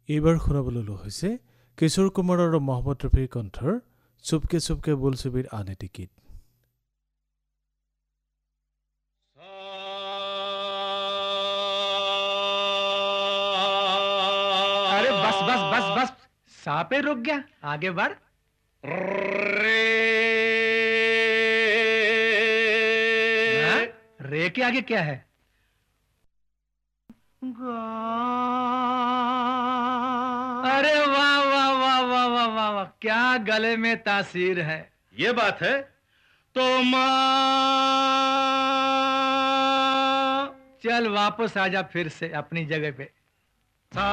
এইবাৰ শুনাবলৈ লোৱা হৈছে কিশোৰ কুমাৰ আৰু মহম্মদ ৰফিৰ কণ্ঠৰ চুপকে চুপকে বোল ছবিৰ আন এটি গীত। अरे बस बस बस बस सा पे रुक गया, आगे बढ़। रे के आगे क्या है? अरे वाह वाह वाह वाह वाह वाह वाह, क्या गले में तासीर है। ये बात है तो चल वापस आजा फिर से अपनी जगह पे।